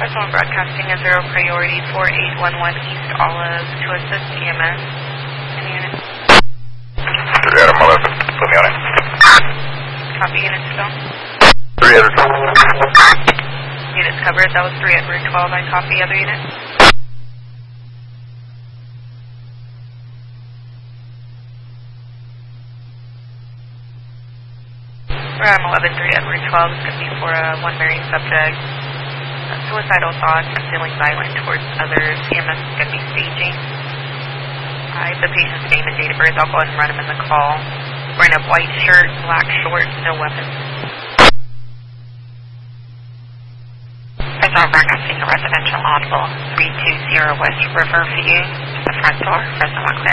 Personal broadcasting a 0 priority 4811 East Olive to assist EMS. In unit. Adam 11, put me on it. Copy, unit still. 3 Edward. Units covered, that was 3 Edward 12, I copy, other unit. I'm 11, 3 Edward 12, it's going to be for one married subject. Suicidal thoughts and feeling violent towards others. EMS is going to be staging. I have the patient's name and date of birth. I'll go ahead and run him in the call. Wearing a white shirt, black shorts, no weapons. Personal broadcasting a residential audible 320 West Riverview to the front door. Fresno clear.